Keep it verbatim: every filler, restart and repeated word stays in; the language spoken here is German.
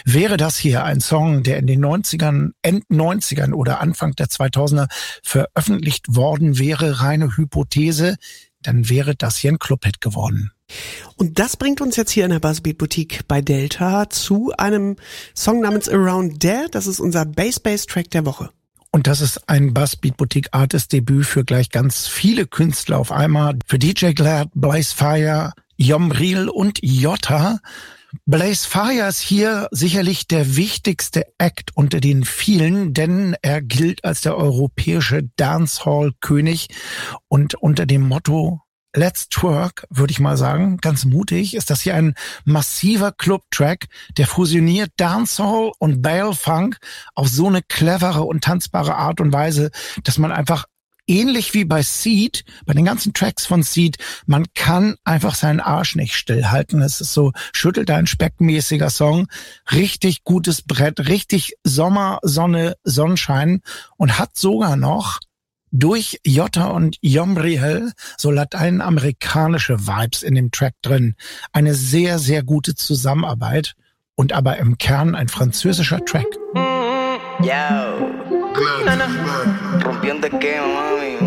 Wäre das hier ein Song, der in den neunzigern, End neunzigern oder Anfang der zweitausender veröffentlicht worden wäre, reine Hypothese, dann wäre das hier ein Clubhit geworden. Und das bringt uns jetzt hier in der Buzzbeat Boutique bei Delta zu einem Song namens Around There. Das ist unser Bass-Bass-Track der Woche. Und das ist ein Buzzbeat Boutique Artist Debüt für gleich ganz viele Künstler auf einmal. Für D J Glad, Blaze Fire, Yomril und Yotta. Blaze Fire ist hier sicherlich der wichtigste Act unter den vielen, denn er gilt als der europäische Dancehall-König und unter dem Motto Let's Twerk, würde ich mal sagen, ganz mutig, ist das hier ein massiver Club-Track, der fusioniert Dancehall und Bale-Funk auf so eine clevere und tanzbare Art und Weise, dass man einfach ähnlich wie bei Seed, bei den ganzen Tracks von Seed, man kann einfach seinen Arsch nicht stillhalten. Es ist so schüttel dein Speckmäßiger Song, richtig gutes Brett, richtig Sommer, Sonne, Sonnenschein und hat sogar noch durch Yotta und Yomril so lateinamerikanische Vibes in dem Track drin. Eine sehr, sehr gute Zusammenarbeit und aber im Kern ein französischer Track. Yo, rompiendo esquema, mami.